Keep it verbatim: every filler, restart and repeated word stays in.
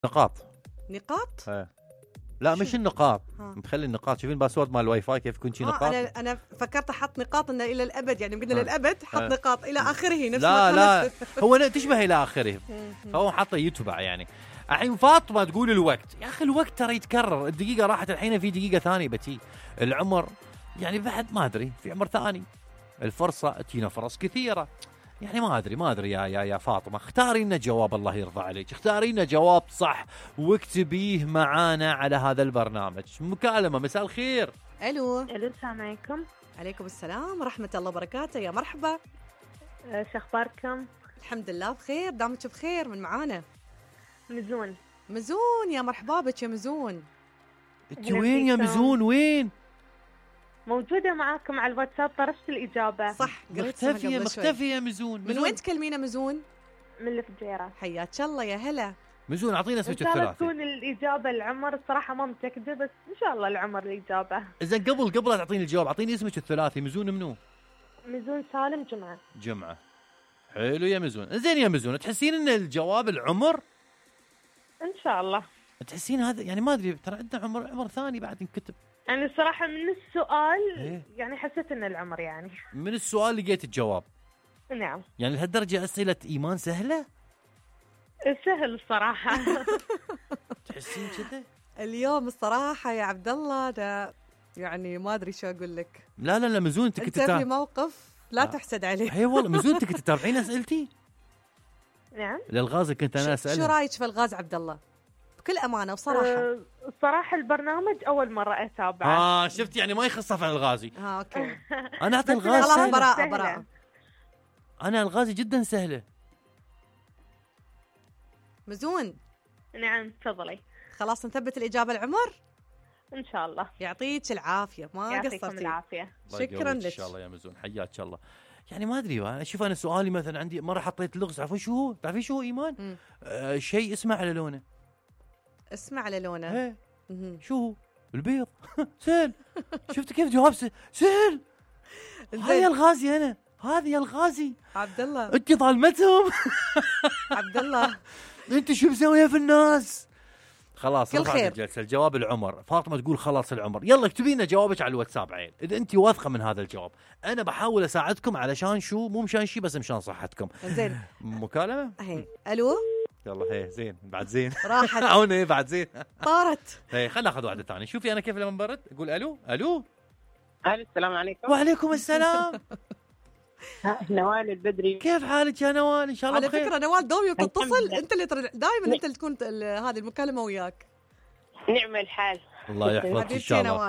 نقاط. نقاط؟ ها. لا مش النقاط، مخلي النقاط. شوفين الباسورد مال الواي فاي كيف يكون شي نقاط. انا انا فكرت احط نقاط انه الى الابد، يعني قلنا للابد حط ها. نقاط الى اخره نفس لا لا هو تشبه الى اخره، فهو حاطه يتبع يعني. الحين فاطمه تقول الوقت، يا اخي الوقت ترى يتكرر، الدقيقه راحت الحين في دقيقه ثانيه بتي. العمر يعني بعد ما ادري في عمر ثاني، الفرصه تجينا فرص كثيره، يعني ما ادري ما ادري يا يا يا فاطمه، اختاري لنا جواب الله يرضى عليك، اختاري لنا جواب صح واكتبيه معانا على هذا البرنامج. مكالمه. مساء الخير. الو. الو السلام عليكم. عليكم السلام ورحمه الله وبركاته. يا مرحبا. شو اخباركم؟ الحمد لله بخير، دامك بخير. من معانا؟ مزون. مزون، يا مرحبا بك يا مزون. انت وين يا مزون؟ وين؟ موجودة معاكم على الواتساب، طرشت الإجابة. صح، مختفية مختفية يا مزون. من وين تكلمينا مزون؟ من الفجيرة. حياك الله، يا هلا مزون. أعطينا اسمك الثلاثي. إن الثلاثي. تكون الإجابة العمر، الصراحة ما متأكدة بس إن شاء الله العمر الإجابة. إذا قبل قبل لا تعطيني الجواب أعطيني اسمك الثلاثي. مزون منو؟ مزون سالم جمعة. جمعة. حلو يا مزون. زين يا مزون، تحسين إن الجواب العمر؟ إن شاء الله. تحسين هذا يعني ما أدري، ترى عندنا عمر عمر ثاني بعد ينكتب. يعني الصراحة من السؤال إيه؟ يعني حسيت إن العمر يعني. من السؤال لقيت الجواب. نعم. يعني لهالدرجة أسئلة إيمان سهلة؟ سهل الصراحة. تحسين كذا؟ اليوم الصراحة يا عبد الله أنا يعني ما أدري شو أقول لك. لا لا لا مزون أنت كنت أنت في موقف لا آه. تحسد عليه. أي والله مزون أنت كنت تتابعين أسئلتي؟ نعم. للغاز كنت أنا أسأله. شو رايك في الغاز عبد الله؟ بكل أمانة وصراحة. أه الصراحة البرنامج أول مرة أتابعه. آه شفت يعني ما يخصف عن الغازي. آه أوكي. أنا أعطي الغاز خلاص سهلة. براءة براءة. أنا الغازي جدا سهلة. مزون. نعم تفضلي. خلاص نثبت الإجابة العمر؟ إن شاء الله. يعطيك العافية، ما قصرتي. يعطيكم العافية. شكرا لك. إن شاء الله يا مزون، حياك الله. يعني ما أدري، أنا شوف أنا سؤالي مثلا عندي مرة حطيت لغز، عارفين شو هو؟ تعرفين شو هو إيمان؟ آه شيء اسمه على لونه. اسمه على لونه. ايه شو هو؟ البيض. سهل. شفت كيف جواب سهل؟ هاي الغازي أنا، هذه الغازي. عبد الله أنت ظالمتهم. عبد الله أنت شو مسويها في الناس؟ خلاص كل خير. الجلسة. الجواب العمر. فاطمة تقول خلاص العمر. يلا اكتبي لنا جوابك على الواتساب عيل إذا أنت واثقة من هذا الجواب. أنا بحاول أساعدكم علشان شو، مو مشان شي بس مشان صحتكم. زين. مكالمة. هي الو. يلا هي زين بعد زين. راحت. عون هي بعد زين. طارت. هي خلينا ناخذ واحدة ثانية. شوفي أنا كيف لما برد أقول ألو ألو. الو السلام عليكم. وعليكم السلام. نوال البدري. كيف حالك يا نوال؟ إن شاء الله على بخير. فكرة نوال دومي بتتصل، أنت اللي دائما أنت اللي تكون هذه المكالمة وياك. نعم الحال. الله يحفظك إن شاء الله.